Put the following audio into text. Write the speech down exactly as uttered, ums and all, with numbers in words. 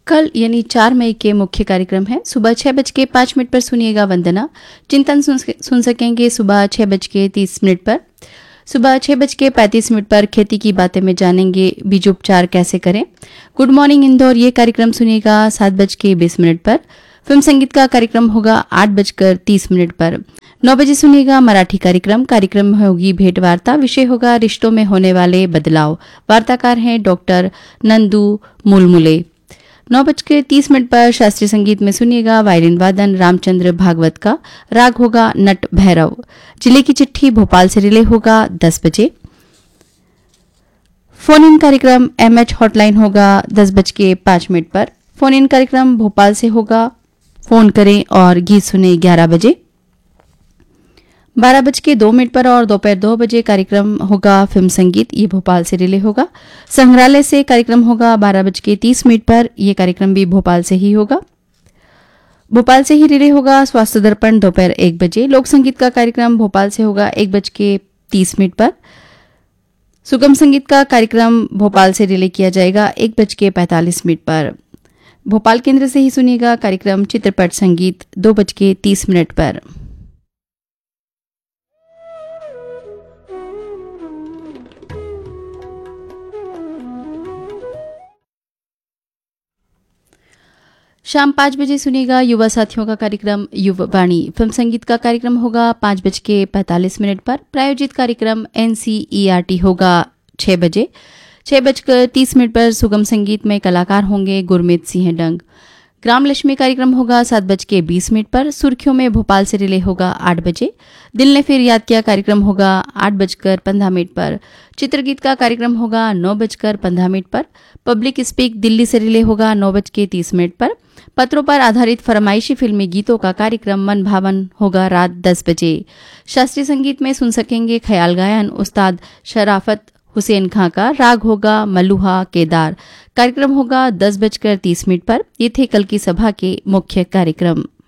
कल यानी चार मई के मुख्य कार्यक्रम है। सुबह छह बज के पाँच मिनट पर सुनिएगा वंदना। चिंतन सुन, सुन सकेंगे सुबह छह बज के तीस मिनट पर। सुबह छह बज के पैंतीस मिनट पर खेती की बातें में जानेंगे बीजोपचार कैसे करें। गुड मॉर्निंग इंदौर ये कार्यक्रम सुनिएगा सात बज के बीस मिनट पर। फिल्म संगीत का कार्यक्रम होगा आठ बजकर तीस मिनट पर। नौ बजे सुनिएगा मराठी कार्यक्रम। कार्यक्रम में होगी भेंट वार्ता। विषय होगा रिश्तों में होने वाले बदलाव। वार्ताकार हैं डॉक्टर नंदू मूलमुले। नौ बजकर तीस मिनट पर शास्त्रीय संगीत में सुनिएगा वायलिन वादन रामचंद्र भागवत का। राग होगा नट भैरव। जिले की चिट्ठी भोपाल से रिले होगा दस बजे। फोन इन कार्यक्रम एमएच हॉटलाइन होगा दस बज के पाँच मिनट पर। फोन इन कार्यक्रम भोपाल से होगा। फोन करें और गीत सुने ग्यारह बजे। बारह बज के दो मिनट पर और दोपहर दो बजे कार्यक्रम होगा फिल्म संगीत, ये भोपाल से रिले होगा। संग्रहालय से कार्यक्रम होगा बारह बज के तीस मिनट पर। यह कार्यक्रम भी भोपाल से ही होगा। भोपाल से ही रिले होगा स्वास्थ्य दर्पण दोपहर एक बजे। लोक संगीत का कार्यक्रम भोपाल से होगा एक बज के तीस मिनट पर। सुगम संगीत का कार्यक्रम भोपाल से रिले किया जाएगा एक बज के पैंतालीस मिनट पर। भोपाल केंद्र से ही सुनिएगा कार्यक्रम चित्रपट संगीत दो बज के तीस मिनट पर। शाम पाँच बजे सुनिएगा युवा साथियों का कार्यक्रम युवा वाणी। फिल्म संगीत का कार्यक्रम होगा पाँच बज के पैंतालीस मिनट पर। प्रायोजित कार्यक्रम एनसीईआरटी होगा छः बजे। छः बजकर तीस मिनट पर सुगम संगीत में कलाकार होंगे गुरमीत सिंह डंग। ग्राम लक्ष्मी कार्यक्रम होगा सात बज के बीस मिनट पर। सुर्खियों में भोपाल से रिले होगा आठ बजे। दिल ने फिर याद किया कार्यक्रम होगा आठ बजकर पंद्रह मिनट पर। चित्रगीत का कार्यक्रम होगा नौ बजकर पंद्रह मिनट पर। पब्लिक स्पीक दिल्ली से रिले होगा नौ बज के तीस मिनट पर। पत्रों पर आधारित फरमाइशी फिल्मी गीतों का कार्यक्रम मन भावन होगा रात दस बजे। शास्त्रीय संगीत में सुन सकेंगे ख्याल गायन उस्ताद शराफत हुसैन खां का। राग होगा मल्लुहा केदार। कार्यक्रम होगा दस बजकर तीस मिनट पर। ये थे कल की सभा के मुख्य कार्यक्रम।